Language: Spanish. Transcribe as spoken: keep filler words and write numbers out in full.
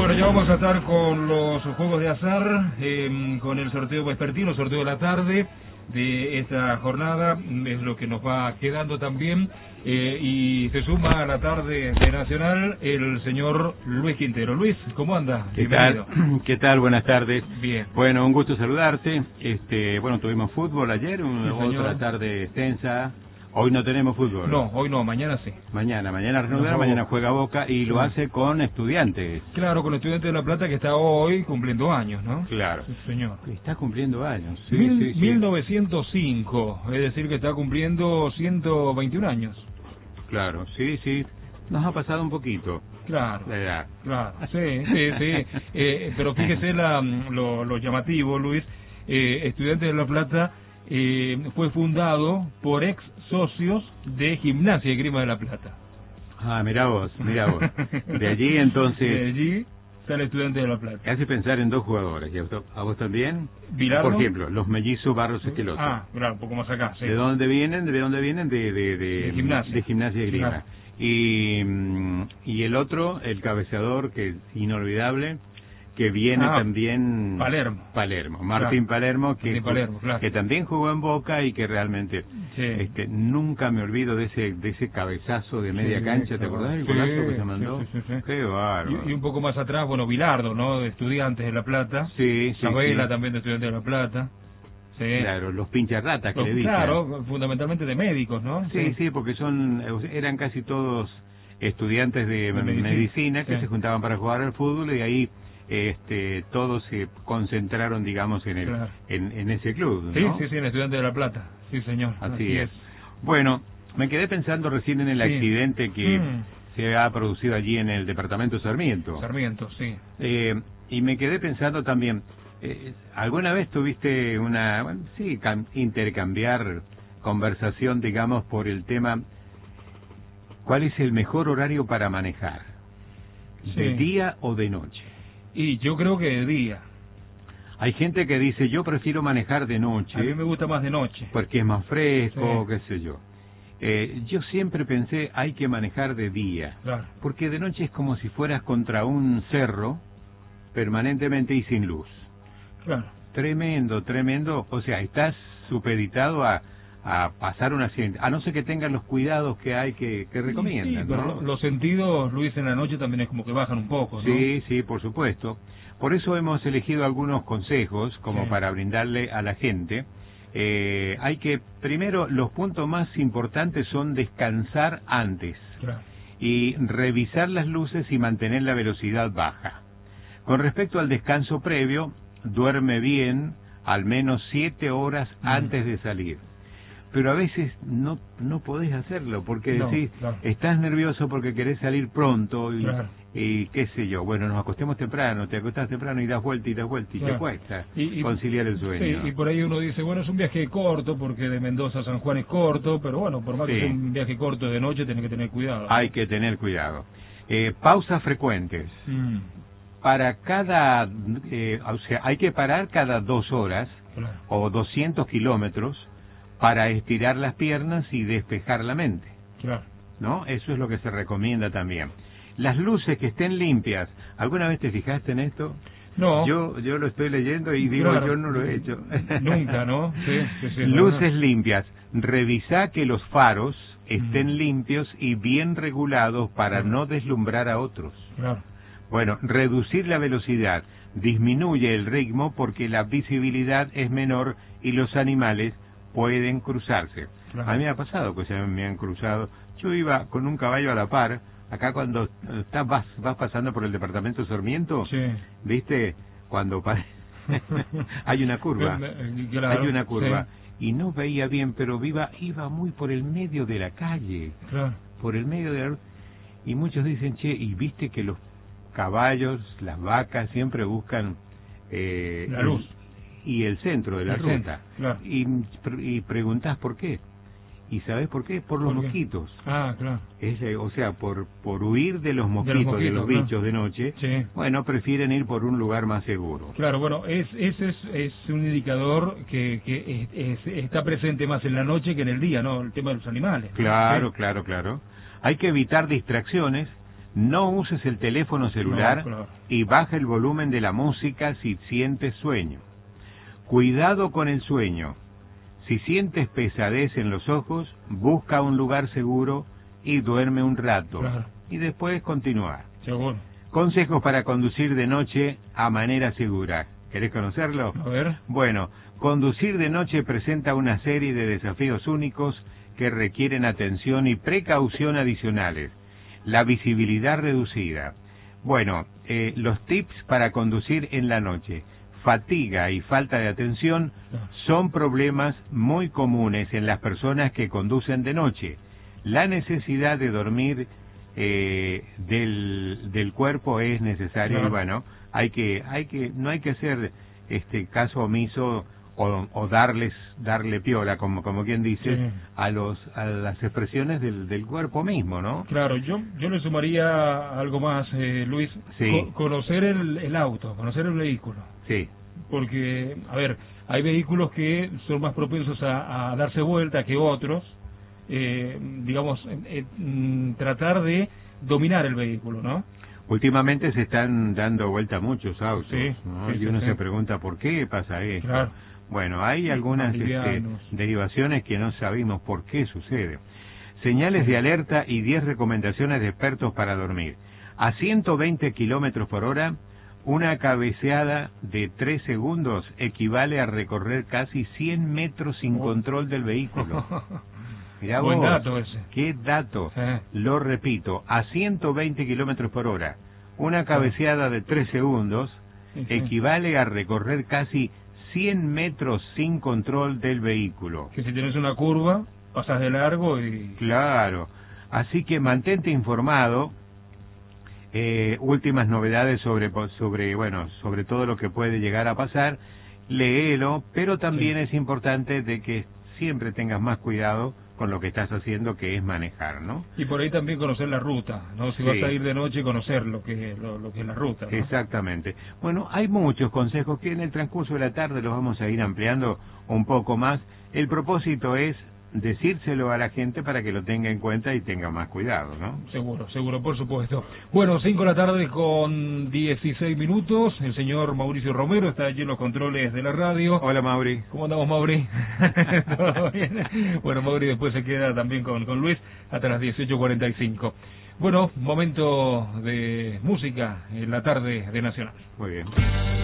Bueno, ya vamos a estar con los juegos de azar, eh, con el sorteo vespertino, sorteo de la tarde de esta jornada, es lo que nos va quedando también, eh, y se suma a la tarde de Nacional el señor Luis Quintero. Luis, ¿cómo anda? ¿Qué tal? ¿Qué tal? Buenas tardes. Bien. Bueno, un gusto saludarte. Este, bueno, tuvimos fútbol ayer, una Sí, otra tarde extensa. Hoy no tenemos fútbol. No, hoy no, maññana sí. Mañana, mañana reanudará, No, mañana juega Boca y lo sí. hace con Estudiantes. Claro, con Estudiantes de La Plata que está hoy cumpliendo años, ¿no? Claro. Sí, señor. Está cumpliendo años. Sí, Mil, sí, sí. mil novecientos cinco, es decir que está cumpliendo ciento veintiún años. Claro, sí, sí. Nos ha pasado un poquito. Claro, La edad. claro, sí, sí, sí. Eh, pero fíjese la, lo, lo llamativo, Luis. Eh, Estudiantes de La Plata eh, fue fundado por ex socios de Gimnasia y Esgrima de La Plata. Ah, mirá vos, mirá vos. De allí entonces... De allí sale Estudiantes de La Plata. Me hace pensar en dos jugadores. ¿Y a vos, a vos también? ¿Bilardo? Por ejemplo, los mellizos Barros Esqueloto. Ah, claro, un poco más acá, sí. ¿De dónde vienen? ¿De dónde vienen? De, de, de, De Gimnasia. De Gimnasia y Esgrima. Claro. Y, mm, y el otro, el cabeceador, que es inolvidable, que viene Ah, también... Palermo. Palermo. Martín Claro. Palermo, que, Martín Palermo, claro. que también jugó en Boca y que realmente... Sí. Este, nunca me olvido de ese de ese cabezazo de media Sí, cancha, ¿te claro. acordás del Sí, golazo que se mandó? sí, sí, sí, sí. Qué bárbaro. Y, y un poco más atrás, bueno, Bilardo, ¿no? De Estudiantes de La Plata. Sí, sí, Sabela sí. también de Estudiantes de La Plata. Sí. Claro, los pincharratas que Los- le dicen. Claro, fundamentalmente de médicos, ¿no? Sí, sí, porque son eran casi todos estudiantes de, De medicina, medicina, que sí. se juntaban para jugar al fútbol y ahí este todos se concentraron, digamos, en el Claro. en, en ese club, ¿no? Sí, sí, sí, en Estudiantes de La Plata. Sí, señor. Así es. Bueno, me quedé pensando recién en el Sí. accidente que Mm. se ha producido allí en el departamento Sarmiento. Sarmiento, sí. Eh, y me quedé pensando también, eh, ¿alguna vez tuviste una, bueno, sí, cam- intercambiar conversación, digamos, por el tema, ¿cuál es el mejor horario para manejar? ¿De Sí. día o de noche? Y yo creo que de día. Hay gente que dice, yo prefiero manejar de noche, A mí me gusta más de noche. porque es más fresco, Sí. qué sé yo. Eh, yo siempre pensé, hay que manejar de día, Claro. porque de noche es como si fueras contra un cerro, permanentemente y sin luz. Claro. Tremendo, tremendo. O sea, estás supeditado a, a pasar un accidente, a no ser que tengan los cuidados que hay que, que recomiendan, Sí, pero ¿no? lo- los sentidos, Luis, en la noche también es como que bajan un poco, ¿no? Sí, sí, por supuesto. Por eso hemos elegido algunos consejos como Sí. para brindarle a la gente. Eh, hay que, primero, los puntos más importantes son descansar antes Claro. y revisar las luces y mantener la velocidad baja. Con respecto al descanso previo, duerme bien al menos siete horas Mm. antes de salir. Pero a veces no no podés hacerlo porque No, decís, claro. estás nervioso porque querés salir pronto y, Claro. y qué sé yo. Bueno, nos acostemos temprano, te acostás temprano y das vuelta y das vuelta y Claro. te cuesta Y- y- conciliar el sueño. Sí, y por ahí uno dice, bueno, es un viaje corto, porque de Mendoza a San Juan es corto, pero bueno, por más Sí. que sea un viaje corto de noche, tenés que tener cuidado. Hay que tener cuidado. Eh, pausas frecuentes. Mm, Para cada, eh, o sea, hay que parar cada dos horas claro. o doscientos kilómetros para estirar las piernas y despejar la mente, Claro. ¿no? Eso es lo que se recomienda también. Las luces que estén limpias. ¿Alguna vez te fijaste en esto? No. Yo yo lo estoy leyendo y digo, Claro. yo no lo he hecho. Nunca, ¿no? Sí, sí, sí, Luces no, limpias. Revisá que los faros estén Mm. limpios y bien regulados para Claro. no deslumbrar a otros. no. Claro. Bueno, reducir la velocidad disminuye el ritmo porque la visibilidad es menor y los animales pueden cruzarse. Claro. A mí me ha pasado que se me han cruzado. Yo iba con un caballo a la par, acá cuando estás, vas, vas pasando por el departamento Sarmiento, Sí. ¿viste? Cuando pa- hay una curva, Claro, hay una curva. sí, Y no veía bien, pero viva, iba muy por el medio de la calle, claro. por el medio de la... Y muchos dicen, che, ¿y viste que los caballos, las vacas siempre buscan eh, La luz. y, y el centro de la El ruta? centro, claro. Y, y preguntás por qué. ¿Y sabés por qué? Por los ¿Por qué? mosquitos. Ah, claro. Es, eh, o sea, por por huir de los De mosquitos, los de los, mosquitos, bichos de noche, Sí. bueno, prefieren ir por un lugar más seguro. Claro, bueno, es, ese es, es un indicador que, que es- es- está presente más en la noche que en el día, ¿no? El tema de los animales. Claro, Sí. claro, claro. Hay que evitar distracciones, No uses el teléfono celular No, claro. y baja el volumen de la música si sientes sueño. Cuidado con el sueño. Si sientes pesadez en los ojos, busca un lugar seguro y duerme un rato. Claro. Y después continuar. Seguro. Consejos para conducir de noche a manera segura. ¿Querés conocerlo? A ver. Bueno, conducir de noche presenta una serie de desafíos únicos que requieren atención y precaución adicionales. La visibilidad reducida. Bueno, eh, los tips para conducir en la noche. Fatiga y falta de atención son problemas muy comunes en las personas que conducen de noche. La necesidad de dormir eh, del, del cuerpo es necesaria. Claro. Y bueno, hay que, hay que, no hay que hacer este caso omiso o, o darles, darle piola, como, como quien dice, Sí. a los, a las expresiones del, del cuerpo mismo, ¿no? Claro, yo yo le sumaría algo más, eh, Luis. Sí. Co- conocer el, el auto, conocer el vehículo. Sí, Porque, a ver, hay vehículos que son más propensos a, a darse vuelta que otros. Eh, digamos, eh, eh, tratar de dominar el vehículo, ¿no? últimamente se están dando vuelta muchos autos, Sí, ¿no? sí, Y sí, uno sí. se pregunta por qué pasa esto. Claro. Bueno, hay algunas Más este, livianos. derivaciones que no sabemos por qué sucede. Señales de alerta y diez recomendaciones de expertos para dormir. A ciento veinte kilómetros por hora, una cabeceada de tres segundos equivale a recorrer casi cien metros sin Oh. control del vehículo. Mirá Buen vos, dato ese. qué dato. Sí. Lo repito, a ciento veinte kilómetros por hora, una cabeceada de tres segundos Sí, sí. equivale a recorrer casi cien metros sin control del vehículo. Que si tienes una curva, pasas de largo y... Claro, así que mantente informado. Eh, últimas novedades sobre, sobre, bueno, sobre todo lo que puede llegar a pasar, léelo, pero también Sí. es importante de que siempre tengas más cuidado con lo que estás haciendo, que es manejar, ¿no? Y por ahí también conocer la ruta, ¿no? Si Sí. vas a ir de noche, conocer lo que, lo, lo que es la ruta, ¿no? Exactamente. Bueno, hay muchos consejos que en el transcurso de la tarde los vamos a ir ampliando un poco más. El propósito es decírselo a la gente para que lo tenga en cuenta y tenga más cuidado, ¿no? Seguro, seguro, por supuesto. Bueno, cinco de la tarde con dieciséis minutos. El señor Mauricio Romero está allí en los controles de la radio. Hola, Mauri. ¿Cómo andamos, Mauri? ¿Todo bien? Bueno, Mauri después se queda también con, con Luis hasta las dieciocho cuarenta y cinco. Bueno, momento de música en la tarde de Nacional. Muy bien.